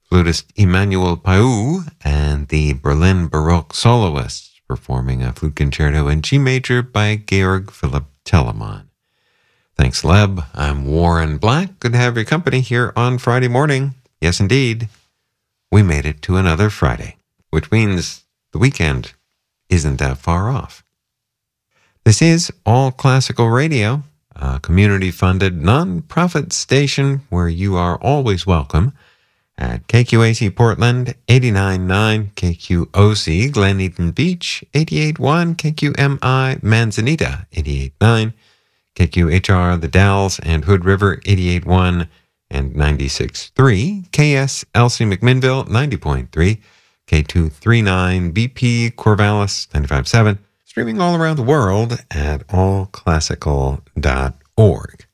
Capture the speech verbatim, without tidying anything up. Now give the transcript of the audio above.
flutist Emmanuel Pau and the Berlin Baroque soloists performing a flute concerto in G major by Georg Philipp Telemann. Thanks, Leb. I'm Warren Black. Good to have your company here on Friday morning. Yes, indeed. We made it to another Friday, which means the weekend isn't that far off. This is All Classical Radio, a community-funded non-profit station where you are always welcome at K Q A C Portland, eighty-nine point nine, K Q O C Glen Eden Beach, eighty-eight point one, K Q M I Manzanita, eighty-eight point nine, K Q H R The Dalles and Hood River, eighty-eight point one, and ninety-six point three, K S L C McMinnville, ninety point three, K two thirty-nine B P Corvallis, ninety-five point seven, streaming all around the world at all classical dot org.